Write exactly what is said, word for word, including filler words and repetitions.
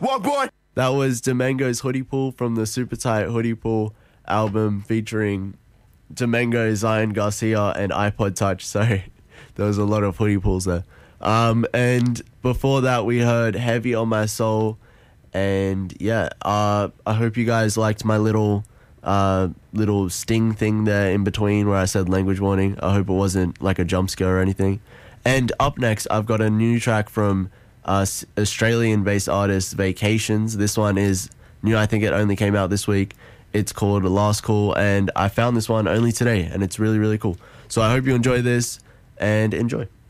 What boy? That was Domingo's Hoodie Pool from the Super Tight Hoodie Pool album featuring Domingo, Zion Garcia, and iPod Touch. So there was a lot of hoodie pools there. Um, and before that, we heard Heavy on My Soul. And yeah, uh, I hope you guys liked my little uh, little sting thing there in between where I said language warning. I hope it wasn't like a jump scare or anything. And up next, I've got a new track from uh, Australian-based artist Vacations. This one is new. I think it only came out this week. It's called Last Call, and I found this one only today, and it's really, really cool. So I hope you enjoy this, and enjoy.